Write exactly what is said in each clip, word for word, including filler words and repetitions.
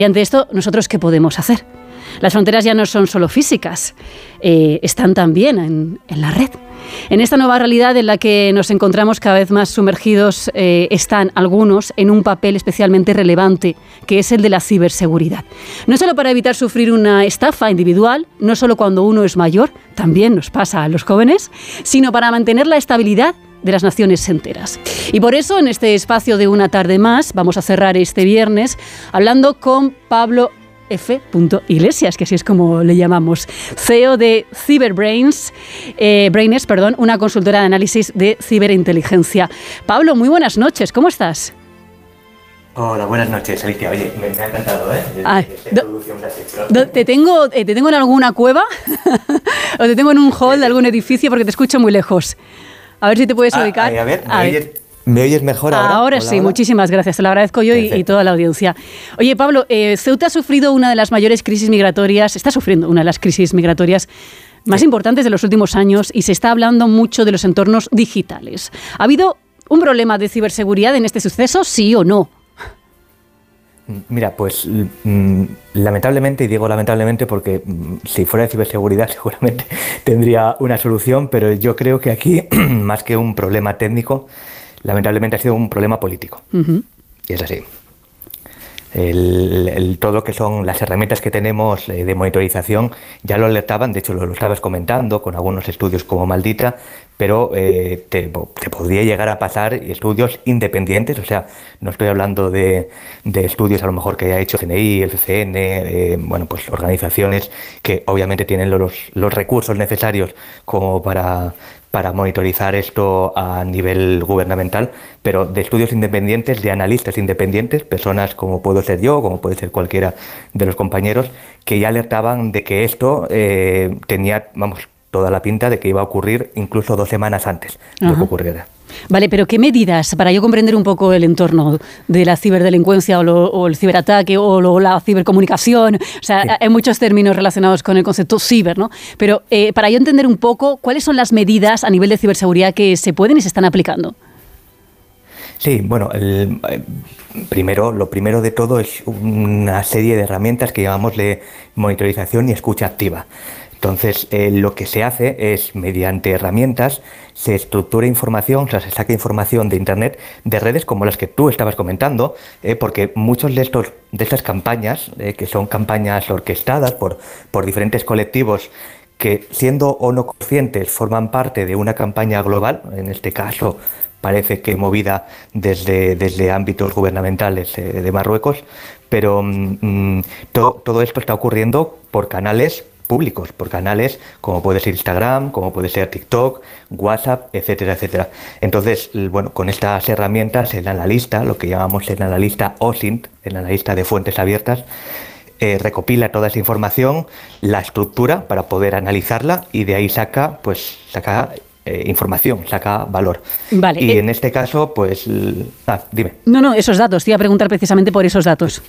Y ante esto, ¿nosotros qué podemos hacer? Las fronteras ya no son solo físicas, eh, están también en, en la red. En esta nueva realidad en la que nos encontramos cada vez más sumergidos, eh, están algunos en un papel especialmente relevante, que es el de la ciberseguridad. No solo para evitar sufrir una estafa individual, no solo cuando uno es mayor, también nos pasa a los jóvenes, sino para mantener la estabilidad de las naciones enteras. Y por eso, en este espacio de Una Tarde Más, vamos a cerrar este viernes hablando con Pablo F. Iglesias, que así es como le llamamos, C E O de Cyberbrains, eh, Brainers, perdón, una consultora de análisis de ciberinteligencia. Pablo, muy buenas noches, ¿cómo estás? Hola, buenas noches, Alicia. Oye, me, me ha encantado, ¿eh? Ay, do, ¿te, tengo, eh, ¿Te tengo en alguna cueva? ¿O te tengo en un hall de algún edificio? Porque te escucho muy lejos. A ver si te puedes ah, ubicar. Ay, a ver, ¿me, a oyes, ver. ¿me oyes mejor ahora? Ahora hola, sí, hola. Muchísimas gracias. Te lo agradezco yo y, y toda la audiencia. Oye, Pablo, eh, Ceuta ha sufrido una de las mayores crisis migratorias, está sufriendo una de las crisis migratorias más sí. importantes de los últimos años y se está hablando mucho de los entornos digitales. ¿Ha habido un problema de ciberseguridad en este suceso, sí o no? Mira, pues mm, lamentablemente, y digo lamentablemente porque mm, si fuera de ciberseguridad seguramente tendría una solución, pero yo creo que aquí, más que un problema técnico, lamentablemente ha sido un problema político. Uh-huh. Y es así. El, el, todo lo que son las herramientas que tenemos eh, de monitorización ya lo alertaban, de hecho lo, lo estabas comentando con algunos estudios como Maldita, pero eh, te, te podría llegar a pasar estudios independientes, o sea, no estoy hablando de, de estudios a lo mejor que haya hecho C N I, el C C N, eh, bueno, pues organizaciones que obviamente tienen los, los recursos necesarios como para... para monitorizar esto a nivel gubernamental, pero de estudios independientes, de analistas independientes, personas como puedo ser yo, como puede ser cualquiera de los compañeros, que ya alertaban de que esto eh, tenía, vamos, toda la pinta de que iba a ocurrir incluso dos semanas antes de Ajá. que ocurriera. Vale, pero ¿qué medidas, para yo comprender un poco el entorno de la ciberdelincuencia o, lo, o el ciberataque o lo, la cibercomunicación? O sea, sí. hay muchos términos relacionados con el concepto ciber, ¿no? Pero eh, para yo entender un poco, ¿cuáles son las medidas a nivel de ciberseguridad que se pueden y se están aplicando? Sí, bueno, el, eh, primero, lo primero de todo es una serie de herramientas que llamamos de monitorización y escucha activa. Entonces, eh, lo que se hace es, mediante herramientas, se estructura información, o sea, se saca información de Internet, de redes como las que tú estabas comentando, eh, porque muchos de estos de estas campañas, eh, que son campañas orquestadas por, por diferentes colectivos, que siendo o no conscientes forman parte de una campaña global, en este caso parece que movida desde, desde ámbitos gubernamentales eh, de Marruecos, pero mmm, todo, todo esto está ocurriendo por canales públicos, por canales como puede ser Instagram, como puede ser TikTok, WhatsApp, etcétera, etcétera. Entonces, bueno, con estas herramientas, el analista, lo que llamamos el analista O S I N T, el analista de fuentes abiertas, eh, recopila toda esa información, la estructura para poder analizarla y de ahí saca, pues, saca eh, información, saca valor. Vale. Y eh... en este caso, pues, ah, dime. No, no, esos datos, te iba a preguntar precisamente por esos datos.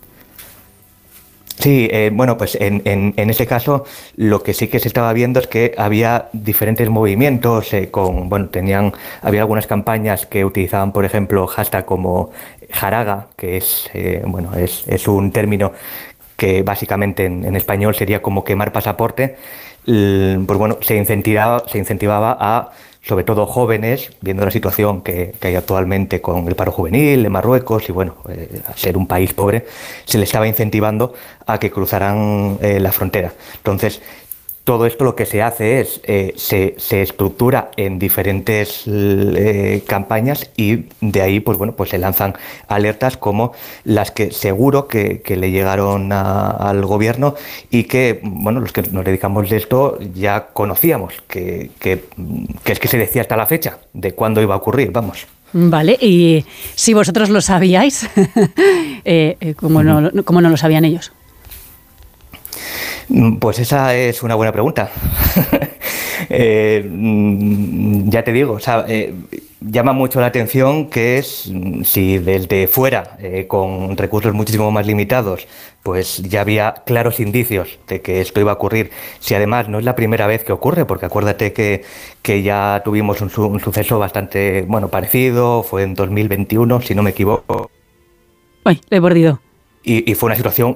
Sí, eh, bueno, pues en, en, en ese caso lo que sí que se estaba viendo es que había diferentes movimientos, eh, con, bueno, tenían, había algunas campañas que utilizaban, por ejemplo, hashtag como Jaraga, que es, eh, bueno, es, es un término que básicamente en, en español sería como quemar pasaporte. Pues bueno, se incentivaba, se incentivaba a, sobre todo jóvenes, viendo la situación que, que hay actualmente con el paro juvenil en Marruecos y bueno, eh, a ser un país pobre, se les estaba incentivando a que cruzaran eh, la frontera. Entonces, todo esto lo que se hace es, eh, se, se estructura en diferentes eh, campañas y de ahí pues bueno, pues se lanzan alertas como las que seguro que, que le llegaron a, al gobierno y que, bueno, los que nos dedicamos de esto ya conocíamos, que, que, que es que se decía hasta la fecha de cuándo iba a ocurrir, vamos. Vale, y si vosotros lo sabíais, eh, ¿cómo, no, ¿cómo no lo sabían ellos? Pues esa es una buena pregunta. eh, ya te digo, o sea, eh, llama mucho la atención que es si desde fuera, eh, con recursos muchísimo más limitados, pues ya había claros indicios de que esto iba a ocurrir. Si además no es la primera vez que ocurre, porque acuérdate que, que ya tuvimos un, un suceso bastante, bueno, parecido, fue en dos mil veintiuno, si no me equivoco. Ay, lo he perdido. y, y fue una situación